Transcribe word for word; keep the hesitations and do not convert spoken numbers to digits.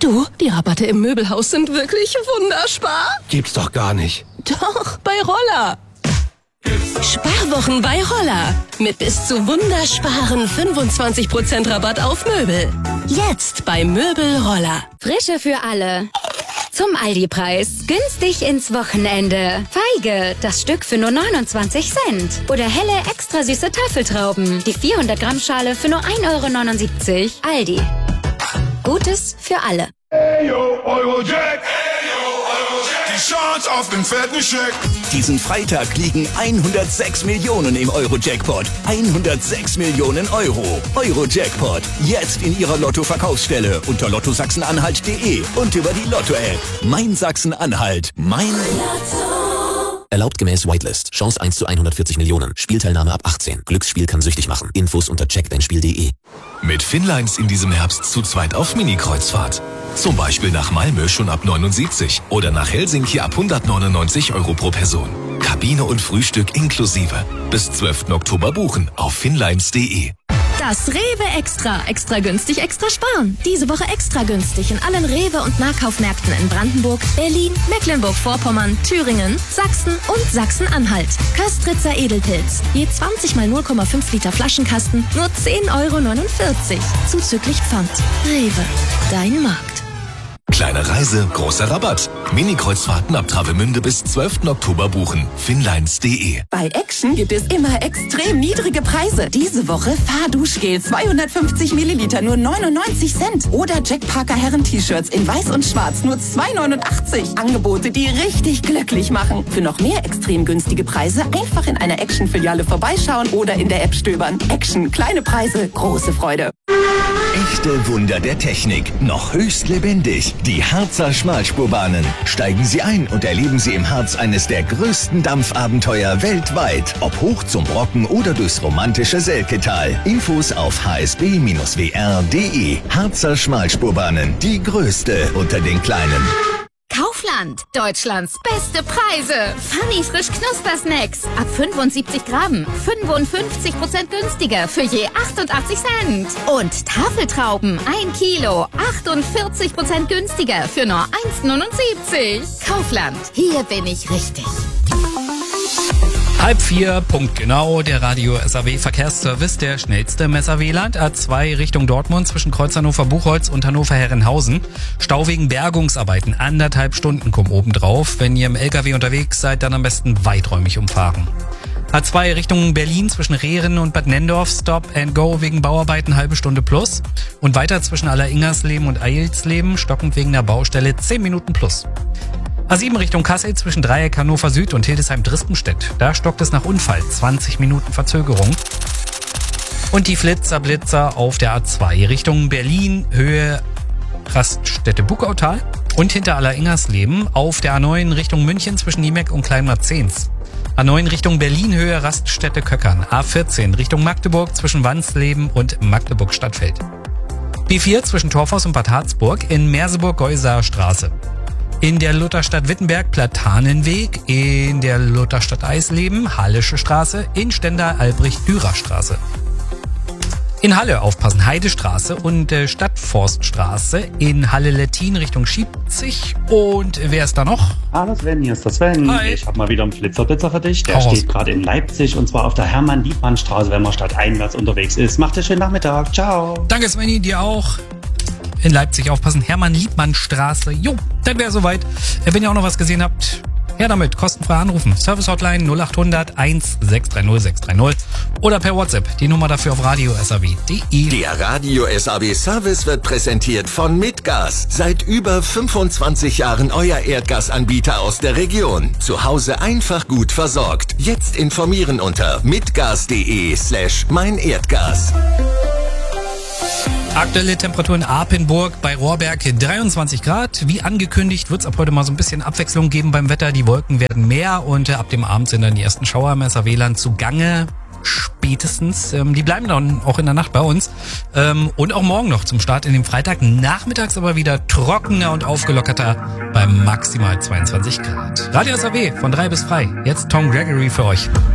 Du, die Rabatte im Möbelhaus sind wirklich wunderspar. Gibt's doch gar nicht. Doch, bei Roller. Sparwochen bei Roller. Mit bis zu wundersparen fünfundzwanzig Prozent Rabatt auf Möbel. Jetzt bei Möbel Roller. Frische für alle. Zum Aldi-Preis. Günstig ins Wochenende. Feige, das Stück für nur neunundzwanzig Cent. Oder helle, extra süße Tafeltrauben. Die vierhundert Gramm Schale für nur ein Euro neunundsiebzig. Aldi. Gutes für alle. Hey yo, Eurojack. Hey yo, Eurojack. Die Chance auf den fetten Scheck. Diesen Freitag liegen hundertsechs Millionen im Euro-Jackpot. hundertsechs Millionen Euro. Euro-Jackpot. Jetzt in Ihrer Lotto-Verkaufsstelle unter lotto sachsen anhalt punkt de und über die Lotto-App. Mein Sachsen-Anhalt. Mein Lotto. Erlaubt gemäß Whitelist. Chance eins zu hundertvierzig Millionen. Spielteilnahme ab achtzehn. Glücksspiel kann süchtig machen. Infos unter check dein spiel punkt de. Mit Finnlines in diesem Herbst zu zweit auf Mini-Kreuzfahrt. Zum Beispiel nach Malmö schon ab neunundsiebzig oder nach Helsinki ab hundertneunundneunzig Euro pro Person. Kabine und Frühstück inklusive. Bis zwölften Oktober buchen auf finnlines punkt de. Das Rewe Extra. Extra günstig, extra sparen. Diese Woche extra günstig in allen Rewe- und Nahkaufmärkten in Brandenburg, Berlin, Mecklenburg-Vorpommern, Thüringen, Sachsen und Sachsen-Anhalt. Köstritzer Edelpilz. Je zwanzig mal null Komma fünf Liter Flaschenkasten nur zehn Euro neunundvierzig. Zuzüglich Pfand. Rewe. Dein Markt. Kleine Reise, großer Rabatt. Mini-Kreuzfahrten ab Travemünde bis zwölften Oktober buchen. finnlines punkt de. Bei Action gibt es immer extrem niedrige Preise. Diese Woche Fahrduschgel zweihundertfünfzig Milliliter nur neunundneunzig Cent. Oder Jack Parker Herren-T-Shirts in weiß und schwarz nur zwei neunundachtzig. Angebote, die richtig glücklich machen. Für noch mehr extrem günstige Preise einfach in einer Action-Filiale vorbeischauen oder in der App stöbern. Action, kleine Preise, große Freude. Echte Wunder der Technik, noch höchst lebendig. Die Harzer Schmalspurbahnen. Steigen Sie ein und erleben Sie im Harz eines der größten Dampfabenteuer weltweit. Ob hoch zum Brocken oder durchs romantische Selketal. Infos auf h s b w r punkt de. Harzer Schmalspurbahnen, die größte unter den kleinen. Kaufland. Deutschlands beste Preise. Funny frisch Knuspersnacks. Ab fünfundsiebzig Gramm. fünfundfünfzig Prozent günstiger für je achtundachtzig Cent. Und Tafeltrauben. ein Kilo. achtundvierzig Prozent günstiger für nur eins neunundsiebzig. Kaufland. Hier bin ich richtig. Halb vier, Punkt genau, der Radio S A W Verkehrsservice, der schnellste im S A W-Land. A zwei Richtung Dortmund zwischen Kreuz Hannover-Buchholz und Hannover-Herrenhausen. Stau wegen Bergungsarbeiten, anderthalb Stunden kommen obendrauf. Wenn ihr im L K W unterwegs seid, dann am besten weiträumig umfahren. A zwei Richtung Berlin zwischen Rehren und Bad Nendorf, Stop and Go wegen Bauarbeiten, halbe Stunde plus. Und weiter zwischen Alleringersleben und Eilsleben, stockend wegen der Baustelle, zehn Minuten plus. A sieben Richtung Kassel zwischen Dreieck Hannover Süd und Hildesheim-Drispenstedt. Da stockt es nach Unfall, zwanzig Minuten Verzögerung. Und die Flitzer-Blitzer auf der A zwei Richtung Berlin, Höhe Raststätte Buckautal. Und hinter Alleringersleben auf der A neun Richtung München zwischen Niemeck und Kleinmarzens. A neun Richtung Berlin, Höhe Raststätte Köckern. A vierzehn Richtung Magdeburg zwischen Wansleben und Magdeburg-Stadtfeld. B vier zwischen Torfhaus und Bad Harzburg in Merseburg-Geusaer Straße. In der Lutherstadt Wittenberg Platanenweg, in der Lutherstadt Eisleben Hallische Straße, in Stendal Albrecht-Dürer Straße. In Halle aufpassen, Heidestraße und äh, Stadtforststraße, in Halle-Lettin Richtung Schiebzig. Und wer ist da noch? Hallo Sven, hier ist der Sven. Hi. Ich habe mal wieder einen Flitzerblitzer für dich. Der Hau raus. steht gerade in Leipzig und zwar auf der Hermann-Liebmann-Straße, wenn man stadteinwärts unterwegs ist. Macht einen schönen Nachmittag. Ciao. Danke Sveni, dir auch. In Leipzig aufpassen, Hermann-Liebmann-Straße. Jo, das wäre soweit. Wenn ihr auch noch was gesehen habt, her damit, kostenfrei anrufen. Service-Hotline null acht hundert eins sechs drei null sechs drei null oder per WhatsApp. Die Nummer dafür auf radio s a w punkt de. Der Radio S A W Service wird präsentiert von Mitgas. Seit über fünfundzwanzig Jahren euer Erdgasanbieter aus der Region. Zu Hause einfach gut versorgt. Jetzt informieren unter mitgas.de slash mein Erdgas. Aktuelle Temperatur in Apenburg bei Rohrberg dreiundzwanzig Grad. Wie angekündigt wird es ab heute mal so ein bisschen Abwechslung geben beim Wetter. Die Wolken werden mehr und ab dem Abend sind dann die ersten Schauer im S A W-Land zugange. Spätestens. Ähm, die bleiben dann auch in der Nacht bei uns. Ähm, und auch morgen noch zum Start in den Freitag. Nachmittags aber wieder trockener und aufgelockerter bei maximal zweiundzwanzig Grad. Radio S A W von drei bis frei. Jetzt Tom Gregory für euch.